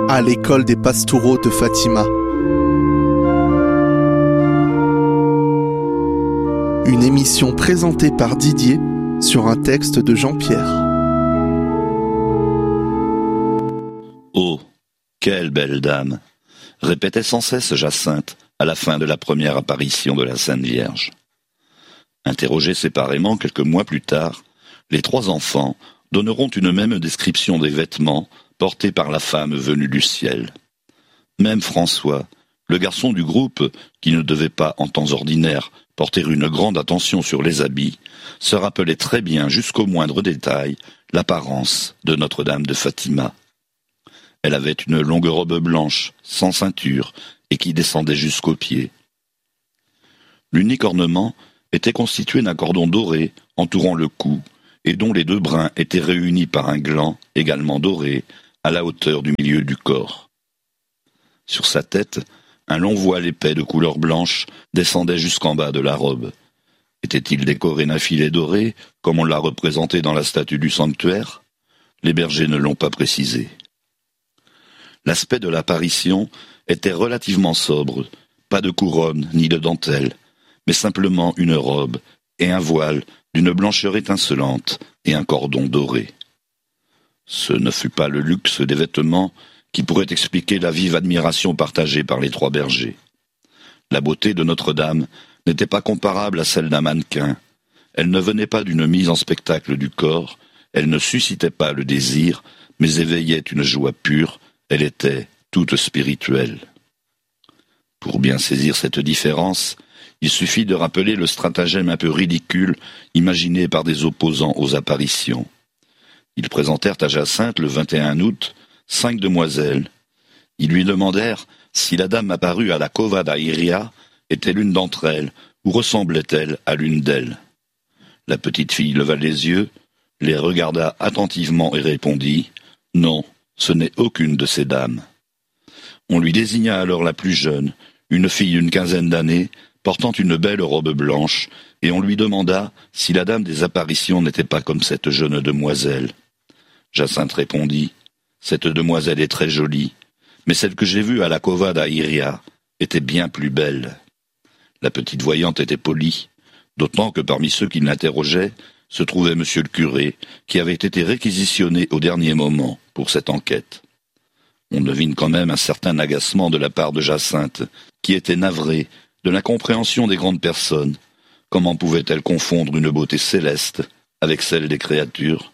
à l'école des Pastoureaux de Fatima. Une émission présentée par Didier sur un texte de Jean-Pierre. Oh, quelle belle dame! Répétait sans cesse Jacinthe à la fin de la première apparition de la Sainte Vierge. Interrogés séparément quelques mois plus tard, les trois enfants donneront une même description des vêtements portés par la femme venue du ciel. Même François, le garçon du groupe, qui ne devait pas, en temps ordinaire, porter une grande attention sur les habits, se rappelait très bien jusqu'au moindre détail l'apparence de Notre-Dame de Fatima. Elle avait une longue robe blanche, sans ceinture, et qui descendait jusqu'aux pieds. L'unique ornement était constitué d'un cordon doré entourant le cou, et dont les deux brins étaient réunis par un gland, également doré, à la hauteur du milieu du corps. Sur sa tête, un long voile épais de couleur blanche descendait jusqu'en bas de la robe. Était-il décoré d'un filet doré, comme on l'a représenté dans la statue du sanctuaire? Les bergers ne l'ont pas précisé. L'aspect de l'apparition était relativement sobre, pas de couronne ni de dentelle, mais simplement une robe et un voile d'une blancheur étincelante et un cordon doré. Ce ne fut pas le luxe des vêtements qui pourrait expliquer la vive admiration partagée par les trois bergers. La beauté de Notre-Dame n'était pas comparable à celle d'un mannequin. Elle ne venait pas d'une mise en spectacle du corps, elle ne suscitait pas le désir, mais éveillait une joie pure, elle était toute spirituelle. Pour bien saisir cette différence, il suffit de rappeler le stratagème un peu ridicule imaginé par des opposants aux apparitions. Ils présentèrent à Jacinthe le 21 août 5 demoiselles. Ils lui demandèrent si la dame apparue à la Cova da Iria était l'une d'entre elles ou ressemblait-elle à l'une d'elles. La petite fille leva les yeux, les regarda attentivement et répondit « Non, ce n'est aucune de ces dames ». On lui désigna alors la plus jeune, une fille d'une quinzaine d'années, portant une belle robe blanche, et on lui demanda si la dame des apparitions n'était pas comme cette jeune demoiselle. Jacinthe répondit « Cette demoiselle est très jolie, mais celle que j'ai vue à la Cova da Iria était bien plus belle. » La petite voyante était polie, d'autant que parmi ceux qui l'interrogeaient se trouvait monsieur le curé, qui avait été réquisitionné au dernier moment pour cette enquête. On devine quand même un certain agacement de la part de Jacinthe, qui était navrée de l'incompréhension des grandes personnes. Comment pouvait-elle confondre une beauté céleste avec celle des créatures?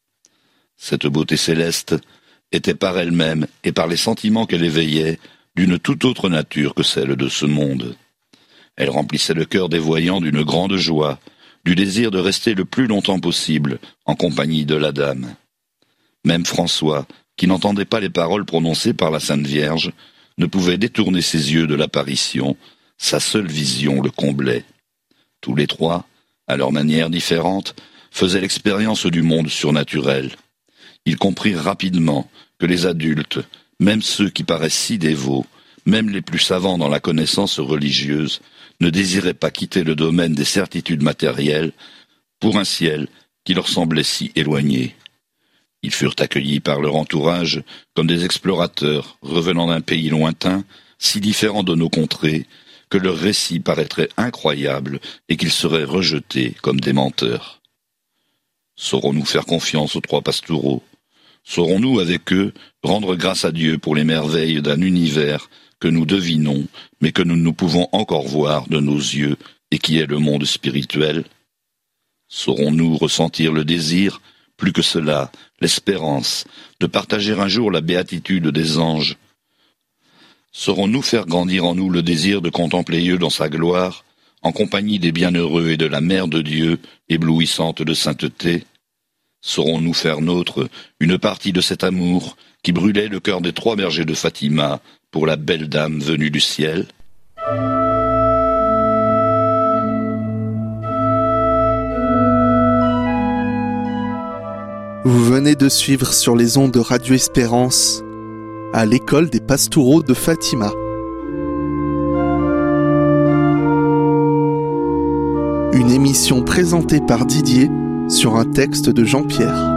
Cette beauté céleste était par elle-même et par les sentiments qu'elle éveillait d'une toute autre nature que celle de ce monde. Elle remplissait le cœur des voyants d'une grande joie, du désir de rester le plus longtemps possible en compagnie de la dame. Même François, qui n'entendait pas les paroles prononcées par la Sainte Vierge, ne pouvait détourner ses yeux de l'apparition, sa seule vision le comblait. Tous les trois, à leur manière différente, faisaient l'expérience du monde surnaturel. Ils comprirent rapidement que les adultes, même ceux qui paraissent si dévots, même les plus savants dans la connaissance religieuse, ne désiraient pas quitter le domaine des certitudes matérielles pour un ciel qui leur semblait si éloigné. Ils furent accueillis par leur entourage comme des explorateurs revenant d'un pays lointain, si différent de nos contrées, que leur récit paraîtrait incroyable et qu'ils seraient rejetés comme des menteurs. Saurons-nous faire confiance aux trois Pastoureaux? Saurons-nous avec eux rendre grâce à Dieu pour les merveilles d'un univers que nous devinons, mais que nous ne pouvons encore voir de nos yeux et qui est le monde spirituel? Saurons-nous ressentir le désir, plus que cela, l'espérance, de partager un jour la béatitude des anges? Saurons-nous faire grandir en nous le désir de contempler Dieu dans sa gloire, en compagnie des bienheureux et de la Mère de Dieu, éblouissante de sainteté? Saurons-nous faire nôtre une partie de cet amour qui brûlait le cœur des trois bergers de Fatima pour la belle dame venue du ciel? Vous venez de suivre sur les ondes de Radio Espérance à l'école des Pastoureaux de Fatima. Une émission présentée par Didier sur un texte de Jean-Pierre.